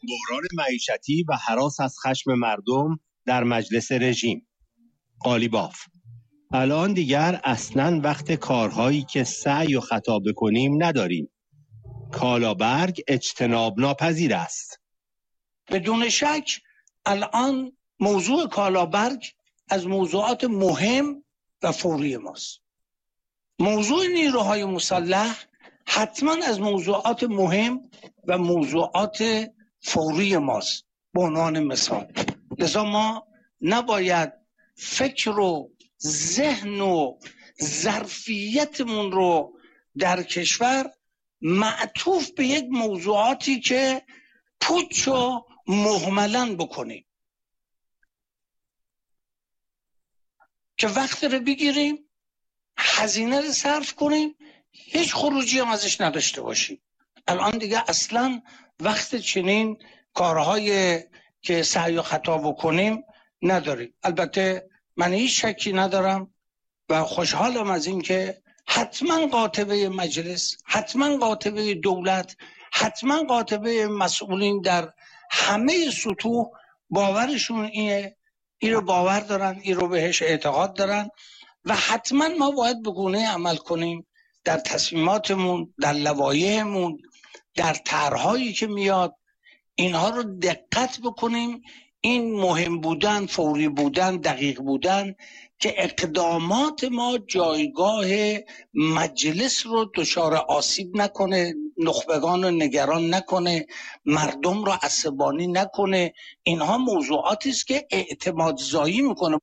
بحران معیشتی و هراس از خشم مردم در مجلس رژیم. قالیباف: الان دیگر اصلاً وقت کارهایی که سعی و خطا بکنیم نداریم. کالابرگ اجتناب ناپذیر است. بدون شک الان موضوع کالابرگ از موضوعات مهم و فوری ماست. موضوع نیروهای مسلح حتما از موضوعات مهم و موضوعات فوری ماست به عنوان مثال. لذا ما نباید فکر و ذهن و ظرفیتمون رو در کشور معطوف به یک موضوعاتی که پوچ و مهملاً بکنیم که وقت رو بگیریم، هزینه رو صرف کنیم، هیچ خروجی هم ازش نداشته باشیم. الان دیگه اصلا وقت چنین کارهای که سعی و خطا بکنیم نداریم. البته من هیچ شکی ندارم و خوشحالم از این که حتما قاطبه مجلس، حتما قاطبه دولت، حتما قاطبه مسئولین در همه سطوح باورشون اینه، این رو باور دارن، این رو بهش اعتقاد دارن و حتما ما باید به گونه عمل کنیم در تصمیماتمون، در لوایحمون، در طرحهایی که میاد اینها رو دقت بکنیم. این مهم بودن، فوری بودن، دقیق بودن که اقدامات ما جایگاه مجلس رو دچار آسیب نکنه، نخبگان رو نگران نکنه، مردم رو عصبانی نکنه. اینها موضوعاتی است که اعتماد زایی میکنه.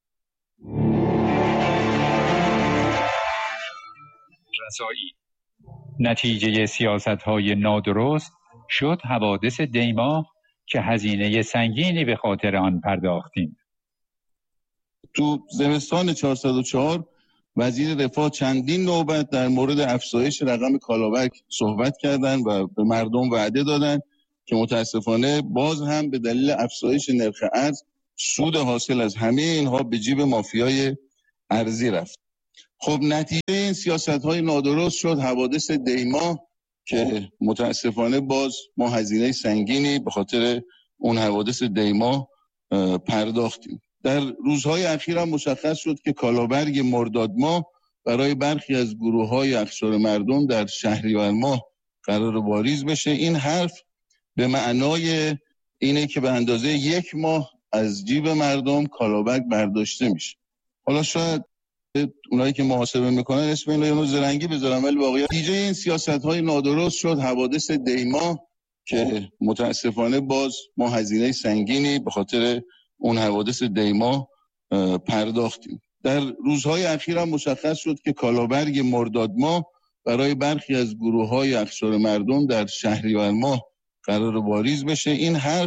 رسایی نتیجه سیاست‌های نادرست شد حوادث دیما که هزینه سنگینی به خاطر آن پرداختیم. تو زمستان 404 وزیر دفاع چندین نوبت در مورد افزایش رقم کالابرگ صحبت کردند و به مردم وعده دادند که متاسفانه باز هم به دلیل افزایش نرخ ارز سود حاصل از همه اینها به جیب مافیای ارزی رفت. خب نتیجه این سیاست‌های نادرست شد حوادث دیما که متاسفانه باز ما هزینه سنگینی به خاطر اون حوادث دیما پرداختیم. در روزهای اخیر هم مشخص شد که کالابرگ مرداد ماه برای برخی از گروه‌های اقشار مردم در شهریور ماه قرار واریز بشه. این حرف به معنای اینه که به اندازه 1 ماه از جیب مردم کالابرگ برداشته میشه. حالا شاید اونایی که محاسبه میکنن اسم این رو زرنگی بذارن، ولی واقعیت نتیجه این سیاست‌های نادرست شد حوادث دیما که متاسفانه باز ما هزینه سنگینی به خاطر اون حوادث دیما پرداختیم. در روزهای اخیر هم مشخص شد که کالابرگ مرداد ماه برای برخی از گروه‌های اقشار مردم در شهریور ماه قرار واریز بشه. این حرف